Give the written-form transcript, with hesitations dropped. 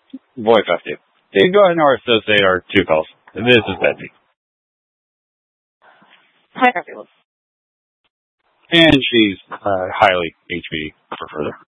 Voice active. You go ahead and associate our two calls. This is Betsy. Hi, everyone. And she's highly HPD for further.